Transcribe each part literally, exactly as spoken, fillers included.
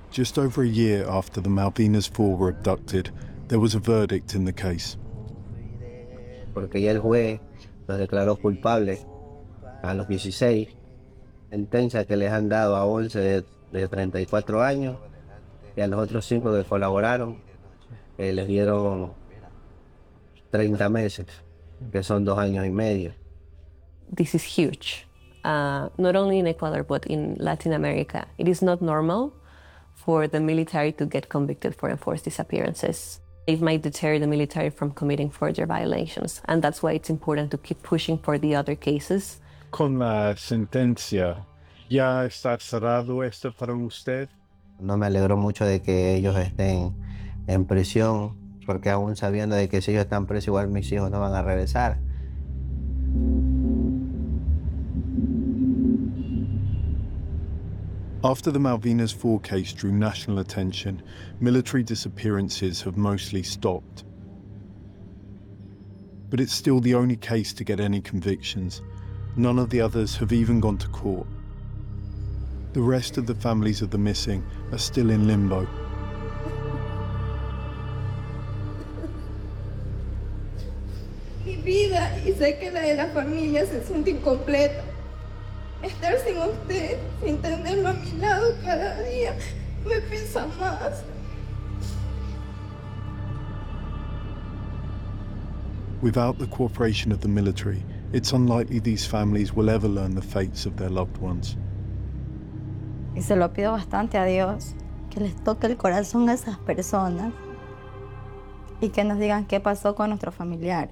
Just over a year after the Malvinas Four were abducted, there was a verdict in the case. Porque ya el juez los declaró culpables a los dieciséis, sentencia que les han dado a once de, de treinta y cuatro años, y a los otros cinco que colaboraron eh, les dieron treinta meses, que son dos años y medio. This is huge, uh, not only in Ecuador, but in Latin America. It is not normal for the military to get convicted for enforced disappearances. It might deter the military from committing further violations, and that's why it's important to keep pushing for the other cases. Con la sentencia, ¿ya está cerrado esto para usted? No me alegro mucho de que ellos estén en prisión, porque aún sabiendo de que si ellos están presos, igual mis hijos no van a regresar. After the Malvinas Four case drew national attention, military disappearances have mostly stopped. But it's still the only case to get any convictions. None of the others have even gone to court. The rest of the families of the missing are still in limbo. Mi vida, y sé que la de la familia, se siente incompleta. Estar sin usted, sin tenerlo a mi lado cada día, me pesa más. Without the cooperation of the military, it's unlikely these families will ever learn the fates of their loved ones. Y se lo pido bastante a Dios, que les toque el corazón a esas personas y que nos digan qué pasó con nuestros familiares.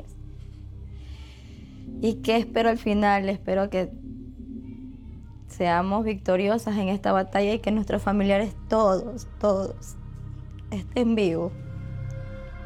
Y que espero al final, espero que seamos victoriosas en esta batalla y que nuestros familiares todos, todos estén vivos.